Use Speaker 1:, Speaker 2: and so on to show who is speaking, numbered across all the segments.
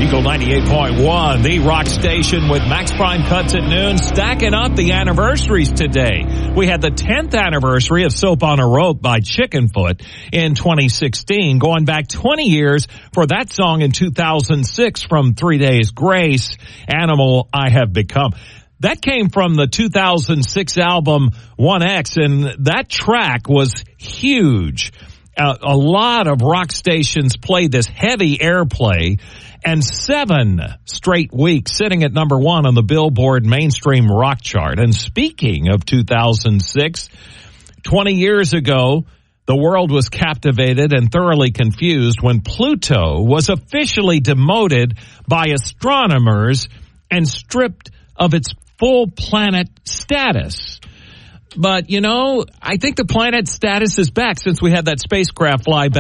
Speaker 1: Eagle 98.1, the rock station with Max Prime Cuts at Noon, stacking up the anniversaries today. We had the 10th anniversary of Soap on a Rope by Chickenfoot in 2016, going back 20 years for that song in 2006 from 3 Days Grace, Animal I Have Become. That came from the 2006 album 1X, and that track was huge. A lot of rock stations played this heavy airplay, and 7 straight weeks sitting at number 1 on the Billboard mainstream rock chart. And speaking of 2006, 20 years ago, the world was captivated and thoroughly confused when Pluto was officially demoted by astronomers and stripped of its full planet status. But, you know, I think the planet status is back since we had that spacecraft fly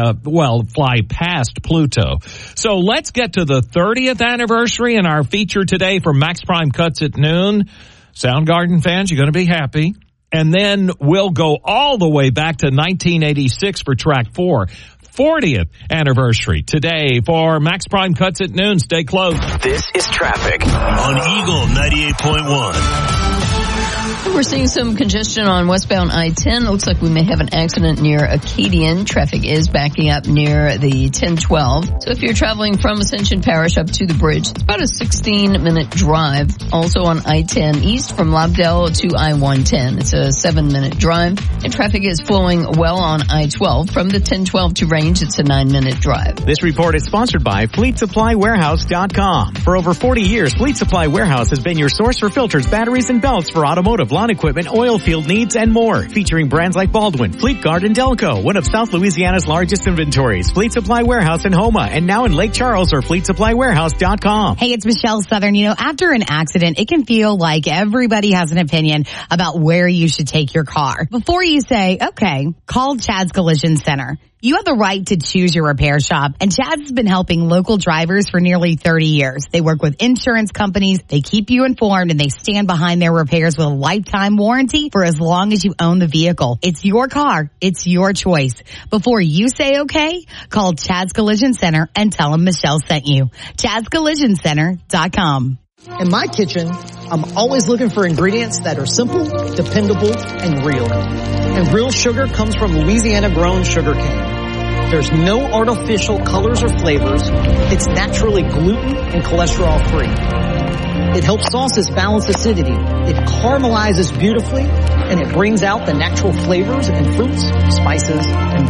Speaker 1: past Pluto. So let's get to the 30th anniversary in our feature today for Max Prime Cuts at Noon. Soundgarden fans, you're going to be happy. And then we'll go all the way back to 1986 for track 4. 40th anniversary today for Max Prime Cuts at Noon. Stay close.
Speaker 2: This is traffic on Eagle 98.1.
Speaker 3: We're seeing some congestion on westbound I-10. Looks like we may have an accident near Acadian. Traffic is backing up near the 1012. So if you're traveling from Ascension Parish up to the bridge, it's about a 16-minute drive. Also on I-10 east from Lobdell to I-110. It's a 7-minute drive. And traffic is flowing well on I-12. From the 1012 to Range, it's a 9-minute drive.
Speaker 4: This report is sponsored by FleetSupplyWarehouse.com. For over 40 years, Fleet Supply Warehouse has been your source for filters, batteries, and belts for automotive, lawn equipment, oil field needs, and more. Featuring brands like Baldwin, Fleetguard, and Delco, one of South Louisiana's largest inventories. Fleet Supply Warehouse in Houma, and now in Lake Charles, or FleetSupplyWarehouse.com.
Speaker 5: Hey, it's Michelle Southern. You know, after an accident, it can feel like everybody has an opinion about where you should take your car. Before you say, okay, call Chad's Collision Center. You have the right to choose your repair shop, and Chad's has been helping local drivers for nearly 30 years. They work with insurance companies, they keep you informed, and they stand behind their repairs with a lifetime warranty for as long as you own the vehicle. It's your car. It's your choice. Before you say okay, call Chad's Collision Center and tell them Michelle sent you. Chad'sCollisionCenter.com.
Speaker 6: In my kitchen, I'm always looking for ingredients that are simple, dependable, and real. And real sugar comes from Louisiana-grown sugar cane. There's no artificial colors or flavors. It's naturally gluten and cholesterol-free. It helps sauces balance acidity. It caramelizes beautifully, and it brings out the natural flavors and fruits, spices, and